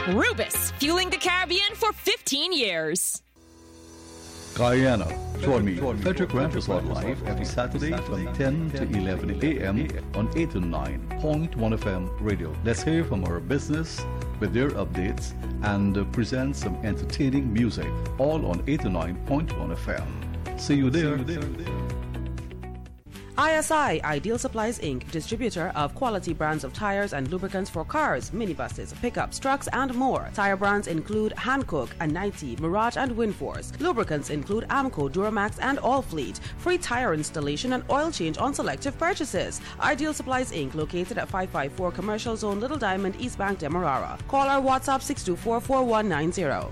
Rubus, fueling the Caribbean for 15 years. Guyana. Join me, Frederick Rampersad live every Saturday from 10 to 11 a.m. on 89.1 FM radio. Let's hear from our business with their updates and present some entertaining music, all on 89.1 FM. See you there. ISI, Ideal Supplies Inc., distributor of quality brands of tires and lubricants for cars, minibuses, pickups, trucks, and more. Tire brands include Hankook, Anite, Mirage, and Winforce. Lubricants include Amco, Duramax, and Allfleet. Free tire installation and oil change on selective purchases. Ideal Supplies Inc., located at 554 Commercial Zone, Little Diamond, East Bank, Demerara. Call our WhatsApp 624-4190.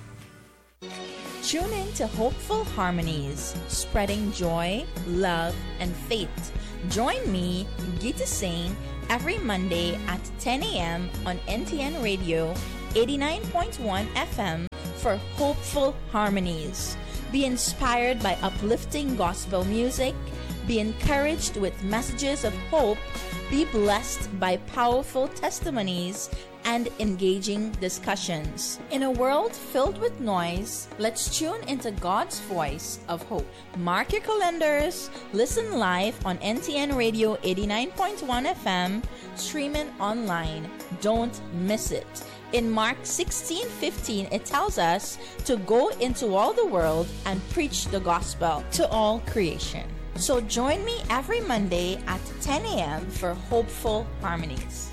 Tune in to Hopeful Harmonies, spreading joy, love, and faith. Join me, Gita Singh, every Monday at 10 a.m. on NTN Radio 89.1 FM for Hopeful Harmonies. Be inspired by uplifting gospel music, be encouraged with messages of hope, be blessed by powerful testimonies, and engaging discussions. In a world filled with noise, let's tune into God's voice of hope. Mark your calendars, listen live on NTN Radio 89.1 FM, streaming online. Don't miss it. In Mark 16:15, it tells us to go into all the world and preach the gospel to all creation. So join me every Monday at 10 a.m. for Hopeful Harmonies.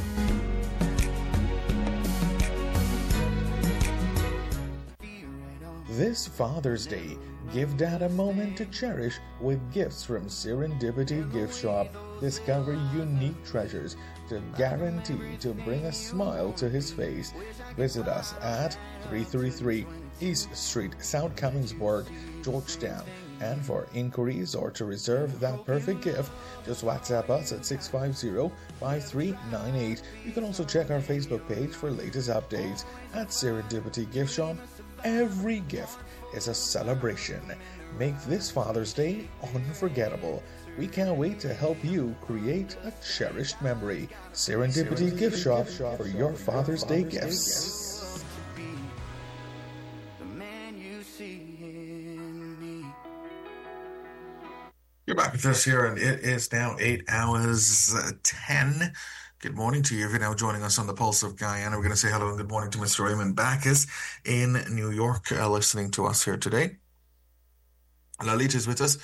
This Father's Day, give Dad a moment to cherish with gifts from Serendipity Gift Shop. Discover unique treasures to guarantee to bring a smile to his face. Visit us at 333 East Street, South Commingsburg, Georgetown. And for inquiries or to reserve that perfect gift, just WhatsApp us at 650-5398. You can also check our Facebook page for latest updates at Serendipity Gift Shop. Every gift is a celebration. Make this Father's Day unforgettable. We can't wait to help you create a cherished memory. Serendipity Gift Shop for your Father's Day gifts. You're back with us here, and it is now 8 hours 10. Good morning to you. If you're now joining us on the Pulse of Guyana, we're going to say hello and good morning to Mr. Raymond Backus in New York, listening to us here today. Lalita is with us,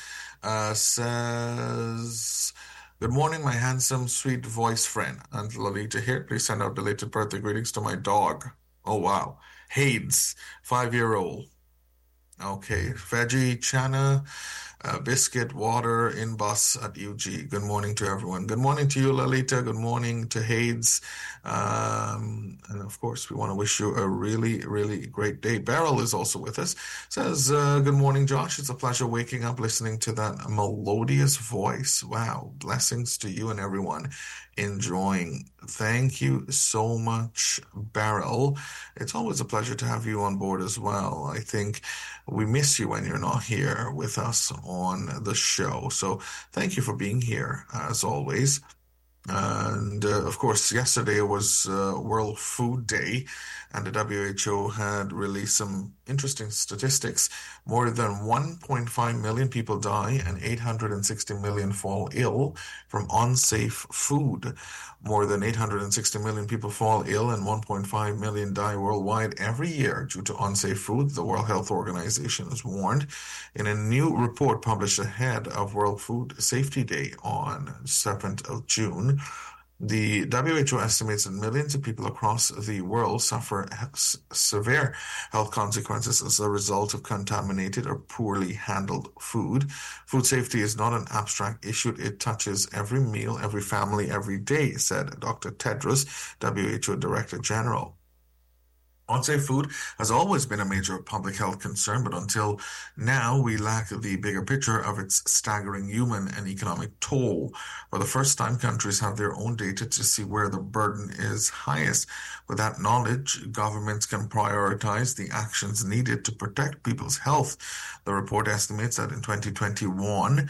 says, good morning, my handsome, sweet voice friend. And Lalita here, please send out belated birthday greetings to my dog. Oh, wow. Hades, 5-year-old. Okay. Veggie, Chana, biscuit, water, in bus at UG. Good morning to everyone. Good morning to you, Lalita. Good morning to Hades. And of course, we want to wish you a really, really great day. Beryl is also with us. Says, good morning, Josh. It's a pleasure waking up listening to that melodious voice. Wow. Blessings to you and everyone enjoying. Thank you so much, Beryl. It's always a pleasure to have you on board as well. I think we miss you when you're not here with us on the show. So thank you for being here, as always. And of course, yesterday was World Food Day, and the WHO had released some interesting statistics. More than 1.5 million people die and 860 million fall ill from unsafe food. More than 860 million people fall ill and 1.5 million die worldwide every year due to unsafe food, the World Health Organization has warned. In a new report published ahead of World Food Safety Day on 7th of June, the WHO estimates that millions of people across the world suffer severe health consequences as a result of contaminated or poorly handled food. Food safety is not an abstract issue. It touches every meal, every family, every day, said Dr. Tedros, WHO Director General. Unsafe food has always been a major public health concern, but until now, we lack the bigger picture of its staggering human and economic toll. For the first time, countries have their own data to see where the burden is highest. With that knowledge, governments can prioritize the actions needed to protect people's health. The report estimates that in 2021,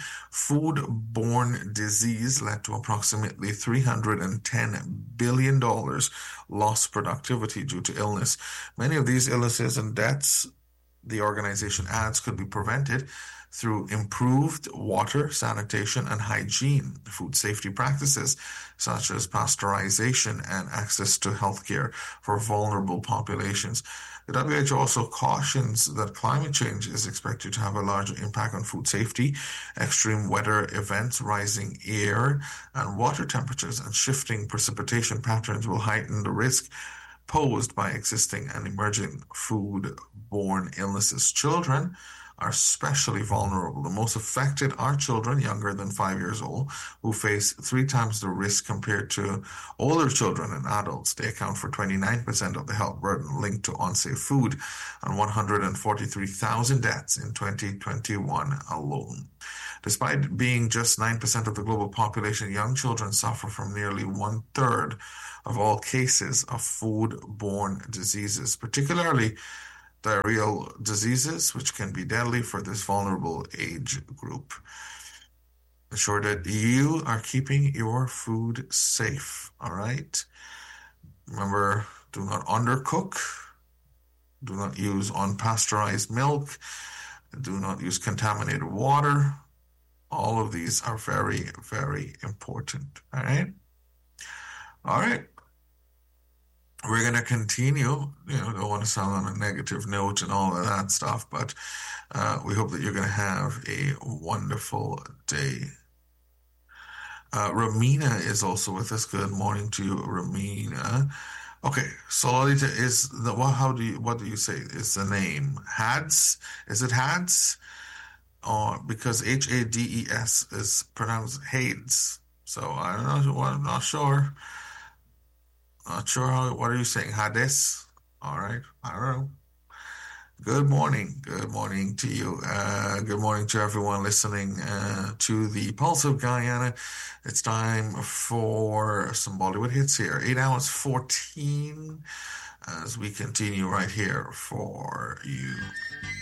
food-borne disease led to approximately $310 billion lost productivity due to illness. Many of these illnesses and deaths, the organization adds, could be prevented through improved water, sanitation, and hygiene, food safety practices such as pasteurization and access to healthcare for vulnerable populations. The WHO also cautions that climate change is expected to have a larger impact on food safety. Extreme weather events, rising air and water temperatures, and shifting precipitation patterns will heighten the risk posed by existing and emerging food-borne illnesses. Children are especially vulnerable. The most affected are children younger than 5 years old, who face 3 times the risk compared to older children and adults. They account for 29% of the health burden linked to unsafe food, and 143,000 deaths in 2021 alone. Despite being just 9% of the global population, young children suffer from nearly 1/3 of all cases of food-borne diseases, particularly diarrheal diseases, which can be deadly for this vulnerable age group. Ensure that you are keeping your food safe, all right? Remember, do not undercook. Do not use unpasteurized milk. Do not use contaminated water. All of these are very, very important, all right? All right. We're going to continue, don't want to sound on a negative note and all of that stuff, but we hope that you're going to have a wonderful day. Ramina is also with us. Good morning to you, Ramina. Okay, so Lolita, what do you say is the name? Hads? Is it Hads? Or because Hades is pronounced Hades. So I don't know, I'm not sure. Not sure what are you saying? Hades? All right. I don't know. Good morning. Good morning to you. Good morning to everyone listening to the Pulse of Guyana. It's time for some Bollywood hits here. 8 hours 14 as we continue right here for you.